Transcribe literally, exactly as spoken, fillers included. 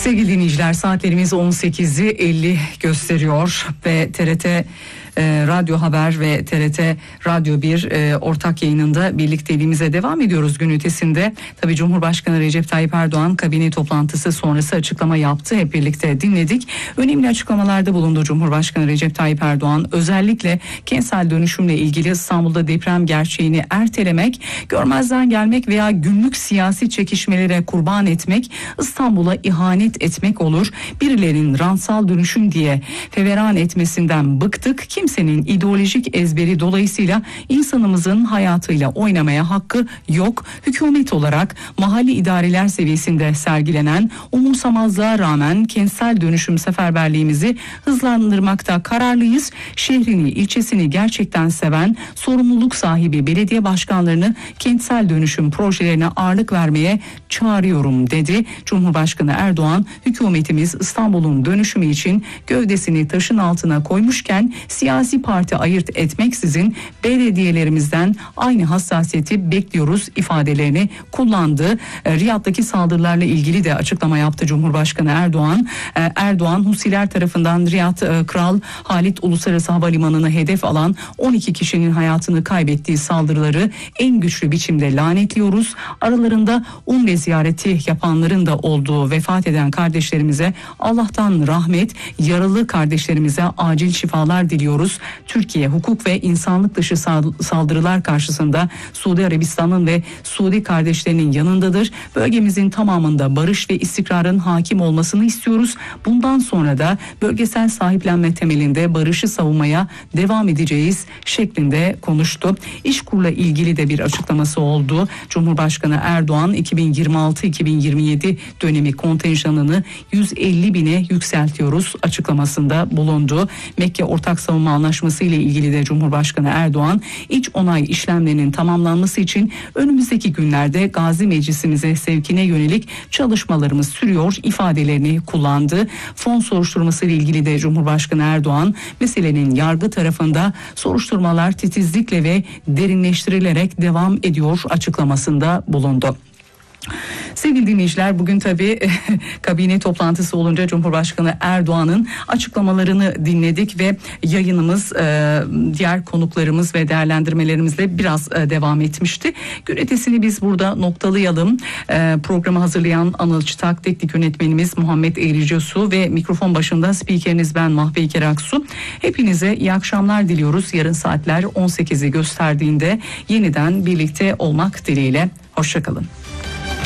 Sevgili dinleyiciler, saatlerimiz on sekizi elli gösteriyor ve T R T E, Radyo Haber ve T R T Radyo bir e, ortak yayınında birlikteliğimize devam ediyoruz. Gün ötesinde tabii Cumhurbaşkanı Recep Tayyip Erdoğan kabine toplantısı sonrası açıklama yaptı. Hep birlikte dinledik. Önemli açıklamalarda bulundu Cumhurbaşkanı Recep Tayyip Erdoğan. Özellikle kentsel dönüşümle ilgili İstanbul'da deprem gerçeğini ertelemek, görmezden gelmek veya günlük siyasi çekişmelere kurban etmek, İstanbul'a ihanet etmek olur. Birilerinin rantsal dönüşüm diye feveran etmesinden bıktık. Kimsenin ideolojik ezberi dolayısıyla insanımızın hayatıyla oynamaya hakkı yok. Hükümet olarak mahalli idareler seviyesinde sergilenen umursamazlığa rağmen kentsel dönüşüm seferberliğimizi hızlandırmakta kararlıyız. Şehrini, ilçesini gerçekten seven, sorumluluk sahibi belediye başkanlarını kentsel dönüşüm projelerine ağırlık vermeye çağırıyorum dedi. Cumhurbaşkanı Erdoğan, hükümetimiz İstanbul'un dönüşümü için gövdesini taşın altına koymuşken siyasi parti ayırt etmeksizin belediyelerimizden aynı hassasiyeti bekliyoruz ifadelerini kullandı. Riyad'daki saldırılarla ilgili de açıklama yaptı Cumhurbaşkanı Erdoğan. Erdoğan, Husiler tarafından Riyad Kral Halid Uluslararası Havalimanı'nı hedef alan on iki kişinin hayatını kaybettiği saldırıları en güçlü biçimde lanetliyoruz. Aralarında umre ziyareti yapanların da olduğu vefat eden kardeşlerimize Allah'tan rahmet, yaralı kardeşlerimize acil şifalar diliyoruz. Türkiye hukuk ve insanlık dışı saldırılar karşısında Suudi Arabistan'ın ve Suudi kardeşlerinin yanındadır. Bölgemizin tamamında barış ve istikrarın hakim olmasını istiyoruz. Bundan sonra da bölgesel sahiplenme temelinde barışı savunmaya devam edeceğiz şeklinde konuştu. İşkur'la ilgili de bir açıklaması oldu. Cumhurbaşkanı Erdoğan iki bin yirmi altı iki bin yirmi yedi dönemi kontenjanını yüz elli bine yükseltiyoruz açıklamasında bulundu. Mekke Ortak Savunma Anlaşması ile ilgili de Cumhurbaşkanı Erdoğan, iç onay işlemlerinin tamamlanması için önümüzdeki günlerde Gazi Meclisimize sevkine yönelik çalışmalarımız sürüyor ifadelerini kullandı. Fon soruşturması ile ilgili de Cumhurbaşkanı Erdoğan, meselenin yargı tarafında soruşturmalar titizlikle ve derinleştirilerek devam ediyor açıklamasında bulundu. Sevgili dinleyiciler, bugün tabii kabine toplantısı olunca Cumhurbaşkanı Erdoğan'ın açıklamalarını dinledik ve yayınımız diğer konuklarımız ve değerlendirmelerimizle biraz devam etmişti. Gün ötesini biz burada noktalayalım. Programı hazırlayan Anıl Çıtak, teknik yönetmenimiz Muhammed Eğricosu ve mikrofon başında spikeriniz ben Mahpeyker Aksu. Hepinize iyi akşamlar diliyoruz. Yarın saatler on sekizi gösterdiğinde yeniden birlikte olmak dileğiyle. Hoşça kalın.